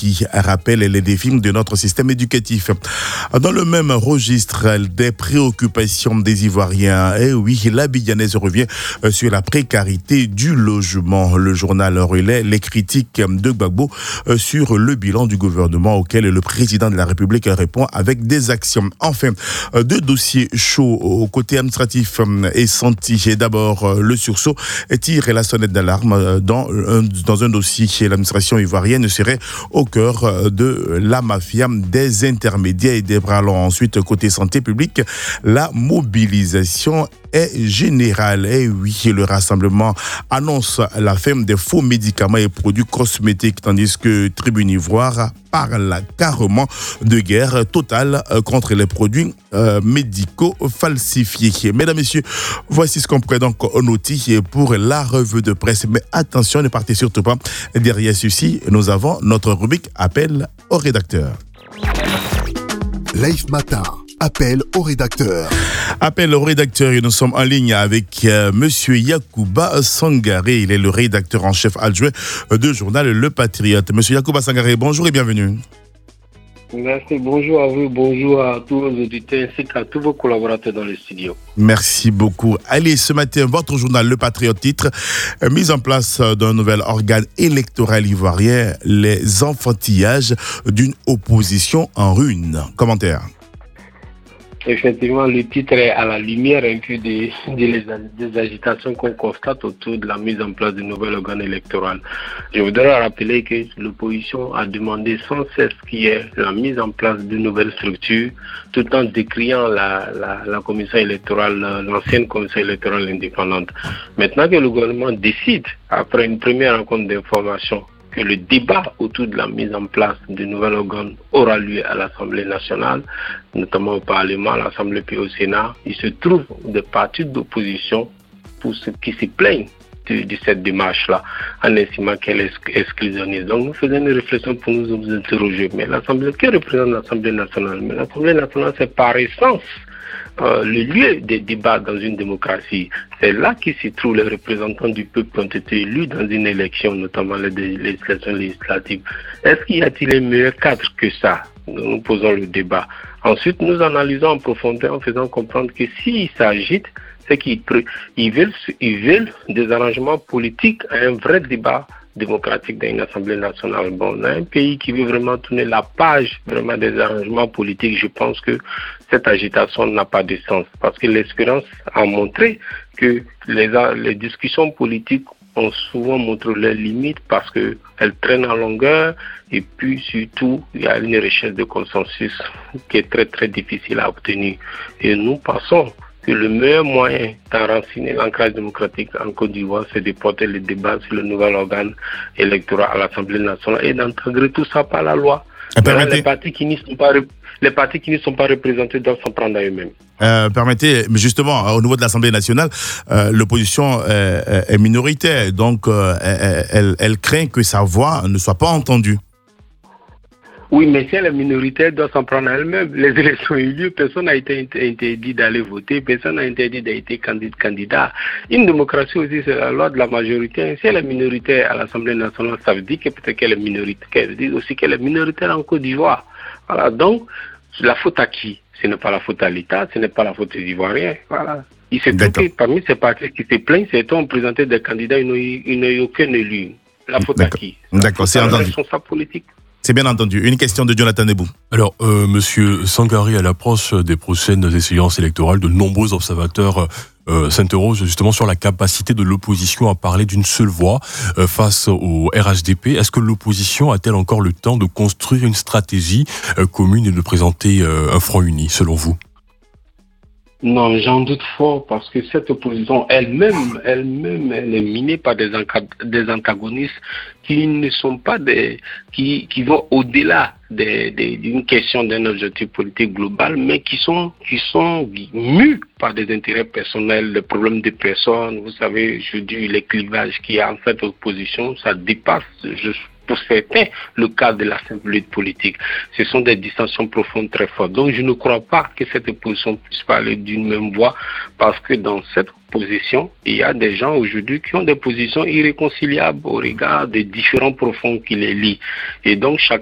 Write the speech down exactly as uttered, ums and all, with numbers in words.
qui rappelle les défis de notre système éducatif. Dans le même registre des préoccupations des Ivoiriens, et oui, l'Abidjanaise revient sur la précarité du logement. Le journal relaie les critiques de Gbagbo sur le bilan du gouvernement auquel le président de la République répond avec des actions. Enfin, deux dossiers chauds au côté administratif et senti. D'abord, le sursaut tire la sonnette d'alarme dans un, dans un dossier chez l'administration ivoirienne serait au cœur de la mafia des intermédiaires et des bras longs. Ensuite, côté santé publique, la mobilisation est générale. Et oui, le rassemblement annonce la fin des faux médicaments et produits cosmétiques, tandis que Tribune Ivoire parle carrément de guerre totale contre les produits euh, médicaux falsifiés. Mesdames, Messieurs, voici ce qu'on pourrait donc noter pour la revue de presse. Mais attention, ne partez surtout pas. Derrière ceci, nous avons notre rubrique Appel au rédacteur. Live Matin. Appel au rédacteur. Appel au rédacteur et nous sommes en ligne avec euh, Monsieur Yacouba Sangaré. Il est le rédacteur en chef adjoint du journal Le Patriote. Monsieur Yacouba Sangaré, bonjour et bienvenue. Merci, bonjour à vous, bonjour à tous vos auditeurs ainsi qu'à tous vos collaborateurs dans le studio. Merci beaucoup. Allez, ce matin, votre journal Le Patriote titre euh, mise en place d'un nouvel organe électoral ivoirien, les enfantillages d'une opposition en ruine. Commentaire. Effectivement, le titre est à la lumière un peu des, des, des agitations qu'on constate autour de la mise en place du nouvel organe électoral. Je voudrais rappeler que l'opposition a demandé sans cesse qu'il y ait la mise en place d'une nouvelle structure, tout en décriant la, la, la commission électorale, l'ancienne commission électorale indépendante. Maintenant que le gouvernement décide, après une première rencontre d'information, que le débat autour de la mise en place du nouvel organe aura lieu à l'Assemblée nationale, notamment au Parlement, à l'Assemblée puis au Sénat, il se trouve des partis d'opposition pour ceux qui se plaignent de, de cette démarche-là, en estimant qu'elle est exclusionniste. Donc nous faisons une réflexion pour nous interroger. Mais l'Assemblée, qui représente l'Assemblée nationale? Mais l'Assemblée nationale, c'est par essence Euh, le lieu des débats dans une démocratie. C'est là que se trouvent les représentants du peuple qui ont été élus dans une élection, notamment les législations législatives. Est-ce qu'il y a-t-il un meilleur cadre que ça? Nous posons le débat. Ensuite, nous analysons en profondeur en faisant comprendre que s'ils s'agitent, c'est qu'ils ils veulent, ils veulent des arrangements politiques à un vrai débat démocratique dans une Assemblée nationale. Bon, on a un pays qui veut vraiment tourner la page vraiment des arrangements politiques. Je pense que cette agitation n'a pas de sens parce que l'expérience a montré que les, les discussions politiques ont souvent montré leurs limites parce qu'elles traînent en longueur et puis surtout il y a une recherche de consensus qui est très très difficile à obtenir. Et nous pensons que le meilleur moyen d'enraciner l'ancrage démocratique en Côte d'Ivoire, c'est de porter le débat sur le nouvel organe électoral à l'Assemblée nationale et d'intégrer tout ça par la loi. Les partis qui n'y sont pas, les partis qui ne sont pas représentés doivent s'en prendre à eux-mêmes. Euh, permettez, mais justement, au niveau de l'Assemblée nationale, euh, l'opposition euh, est minoritaire, donc euh, elle, elle, elle craint que sa voix ne soit pas entendue. Oui, mais si elle est minoritaire, elle doit s'en prendre à elle-même. Les élections ont eu lieu, personne n'a été interdit d'aller voter, personne n'a interdit d'être candidat. Une démocratie aussi, c'est la loi de la majorité. Si elle est minoritaire à l'Assemblée nationale, ça veut dire que peut-être qu'elle est minoritaire. Ça veut dire aussi qu'elle est minoritaire en Côte d'Ivoire. Voilà, donc, la faute à qui? Ce n'est pas la faute à l'État, ce n'est pas la faute des Ivoiriens. Voilà. Il se trouve que parmi ces partis qui se plaignent, c'est ont présenté des candidats, ils n'ont eu aucun élu. La faute D'accord. à qui? D'accord, c'est entendu. Responsable politique. C'est bien entendu. Une question de Jonathan Nebou. Alors, euh, Monsieur Sangaré, à l'approche des prochaines échéances électorales, de nombreux observateurs euh, s'interrogent justement sur la capacité de l'opposition à parler d'une seule voix euh, face au R H D P. Est-ce que l'opposition a-t-elle encore le temps de construire une stratégie euh, commune et de présenter euh, un front uni, selon vous? Non, j'en doute fort parce que cette opposition elle-même, elle-même, elle est minée par des, des antagonistes qui ne sont pas des, qui, qui vont au-delà des, des, d'une question d'un objectif politique global, mais qui sont, qui sont mus par des intérêts personnels, des problèmes de personnes. Vous savez, je dis les clivages qui y a en cette opposition, ça dépasse, je pour certains, le cadre de la simple lutte politique. Ce sont des distensions profondes très fortes. Donc je ne crois pas que cette opposition puisse parler d'une même voix parce que dans cette opposition, il y a des gens aujourd'hui qui ont des positions irréconciliables au regard des différents profonds qui les lient. Et donc chaque